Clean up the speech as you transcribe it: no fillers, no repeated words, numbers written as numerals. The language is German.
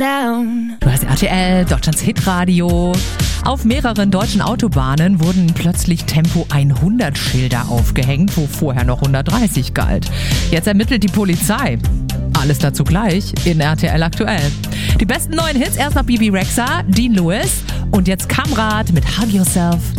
Du hast RTL, Deutschlands Hitradio. Auf mehreren deutschen Autobahnen wurden plötzlich Tempo 100 Schilder aufgehängt, wo vorher noch 130 galt. Jetzt ermittelt die Polizei. Alles dazu gleich in RTL aktuell. Die besten neuen Hits erst noch Bibi Rexha, Dean Lewis und jetzt Kamrat mit Hug Yourself.